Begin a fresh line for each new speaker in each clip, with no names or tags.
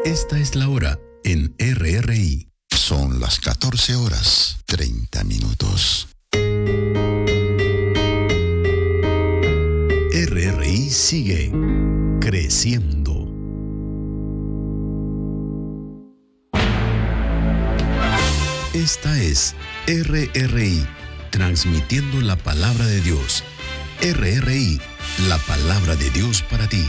Esta es la hora en RRI.
Son las 14:30.
RRI sigue creciendo. Esta es RRI, transmitiendo la palabra de Dios. RRI, la palabra de Dios para ti.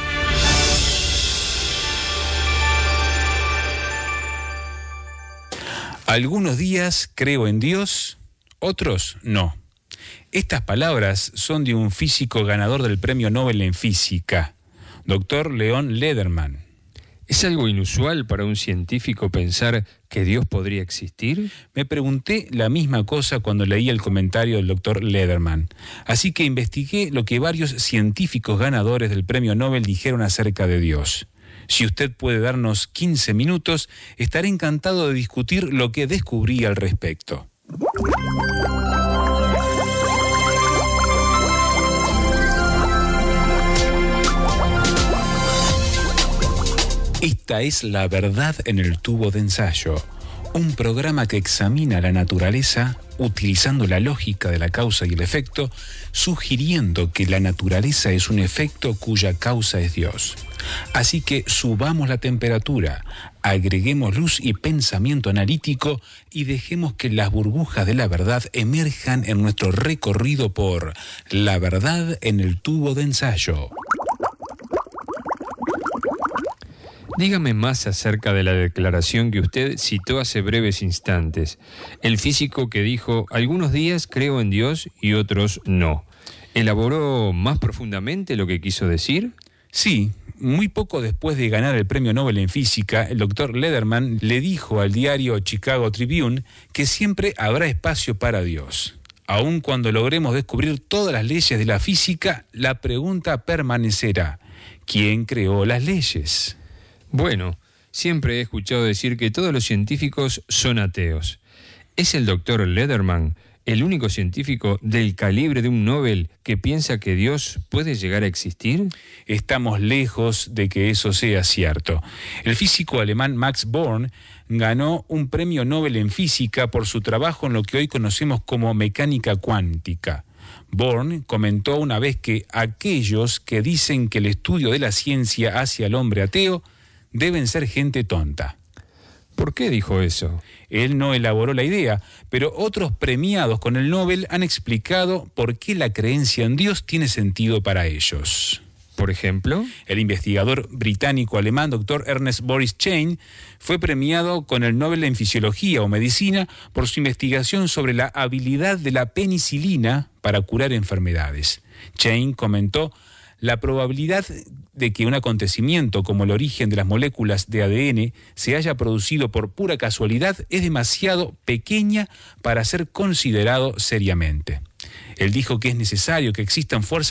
Algunos días creo en Dios, otros no. Estas palabras son de un físico ganador del Premio Nobel en Física, Dr. Leon Lederman.
¿Es algo inusual para un científico pensar que Dios podría existir?
Me pregunté la misma cosa cuando leí el comentario del Dr. Lederman. Así que investigué lo que varios científicos ganadores del Premio Nobel dijeron acerca de Dios. Si usted puede darnos 15 minutos, estaré encantado de discutir lo que descubrí al respecto. Esta es La Verdad en el Tubo de Ensayo, un programa que examina la naturaleza utilizando la lógica de la causa y el efecto, sugiriendo que la naturaleza es un efecto cuya causa es Dios. Así que subamos la temperatura, agreguemos luz y pensamiento analítico y dejemos que las burbujas de la verdad emerjan en nuestro recorrido por La Verdad en el Tubo de Ensayo.
Dígame más acerca de la declaración que usted citó hace breves instantes. El físico que dijo, algunos días creo en Dios y otros no. ¿Elaboró más profundamente lo que quiso decir?
Sí, muy poco después de ganar el Premio Nobel en Física, el Dr. Lederman le dijo al diario Chicago Tribune que siempre habrá espacio para Dios. Aun cuando logremos descubrir todas las leyes de la física, la pregunta permanecerá: ¿quién creó las leyes?
Bueno, siempre he escuchado decir que todos los científicos son ateos. ¿Es el Dr. Lederman el único científico del calibre de un Nobel que piensa que Dios puede llegar a existir?
Estamos lejos de que eso sea cierto. El físico alemán Max Born ganó un premio Nobel en física por su trabajo en lo que hoy conocemos como mecánica cuántica. Born comentó una vez que aquellos que dicen que el estudio de la ciencia hace al hombre ateo deben ser gente tonta.
¿Por qué dijo eso?
Él no elaboró la idea, pero otros premiados con el Nobel han explicado por qué la creencia en Dios tiene sentido para ellos.
¿Por ejemplo?
El investigador británico-alemán Dr. Ernest Boris Chain fue premiado con el Nobel en Fisiología o Medicina por su investigación sobre la habilidad de la penicilina para curar enfermedades. Chain comentó: la probabilidad de que un acontecimiento como el origen de las moléculas de ADN se haya producido por pura casualidad es demasiado pequeña para ser considerado seriamente. Él dijo que es necesario que existan fuerzas